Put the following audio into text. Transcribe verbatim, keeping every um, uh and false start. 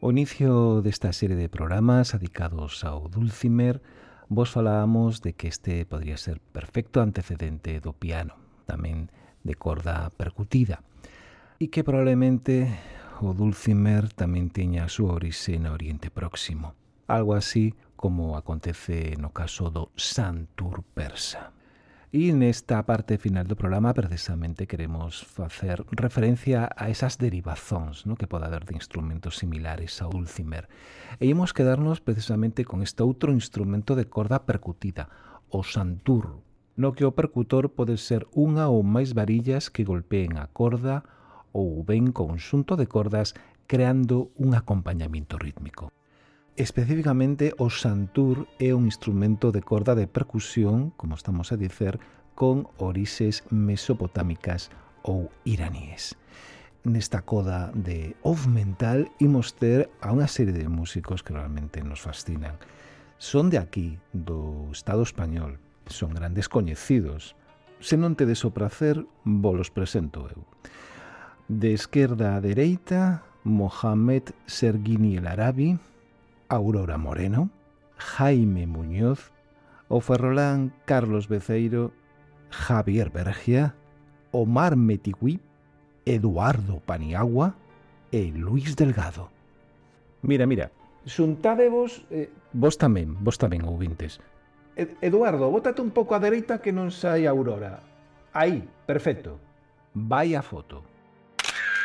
O inicio desta serie de programas dedicados ao dulcimer, vos falábamos de que este podría ser perfecto antecedente do piano, tamén de corda percutida, e que probablemente o dulcimer tamén teña a súa orixe no Oriente Próximo, algo así como acontece no caso do santur persa. E nesta parte final do programa precisamente queremos facer referencia a esas derivazóns, no, que pode haber de instrumentos similares ao dulcimer. E imos quedarnos precisamente con este outro instrumento de corda percutida, o santur, no que o percutor pode ser unha ou máis varillas que golpeen a corda ou ben conxunto de cordas creando un acompañamento rítmico. Especificamente, o santur é un instrumento de corda de percusión, como estamos a dicer, con orixes mesopotámicas ou iraníes. Nesta coda de Off Mental imos ter a unha serie de músicos que realmente nos fascinan. Son de aquí, do Estado español, son grandes coñecidos. Se non tedes o prazer, volos presento eu. De esquerda a dereita, Mohamed Serguini el Arabi, Aurora Moreno, Jaime Muñoz, o ferrolán Carlos Beceiro, Javier Bergia, Omar Metigui, Eduardo Paniagua e Luis Delgado. Mira, mira, xuntádevos, eh, vos tamén, vos tamén, ouvintes. Ed- Eduardo, bótate un pouco á dereita que non sai Aurora. Aí, perfecto. Vai a foto.